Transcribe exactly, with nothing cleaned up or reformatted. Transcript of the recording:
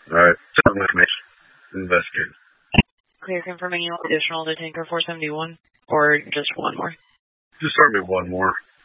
Alright, seven information. Investigate. Clear confirming you additional to tanker four seventy-one, or just one more? Just start me one more.